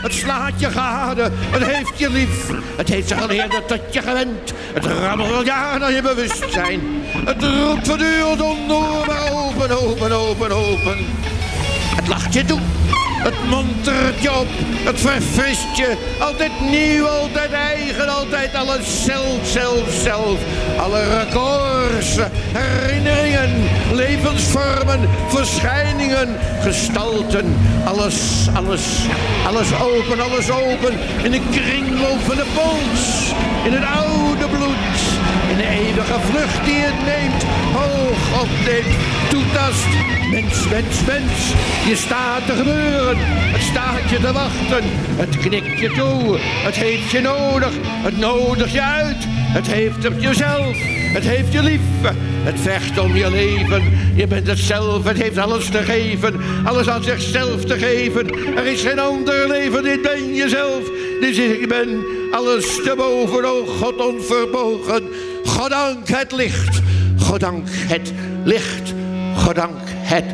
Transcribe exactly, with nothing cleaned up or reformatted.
Het slaat je gade, het heeft je lief. Het heeft zich geleerd tot je gewend. Het rammelt ja naar je bewustzijn. Het roept voortdurend onnoembaar open, open, open, open. Het lacht je toe. Het montert je op, het verfrist je. Altijd nieuw, altijd eigen, altijd alles zelf, zelf, zelf. Alle records, herinneringen, levensvormen, verschijningen, gestalten. Alles, alles, alles open, alles open. In de kringloop van de pols, in het oude bloed. In de eeuwige vlucht die het neemt. Oh God, neemt, toetast. Mens, mens, mens. Je staat te gebeuren. Het staat je te wachten. Het knikt je toe. Het heeft je nodig. Het nodigt je uit. Het heeft op jezelf. Het heeft je lief. Het vecht om je leven. Je bent het zelf. Het heeft alles te geven. Alles aan zichzelf te geven. Er is geen ander leven. Dit ben jezelf. Dus ik ben alles te boven. O God onverbogen. Goddank het licht. Goddank het licht. Goddank het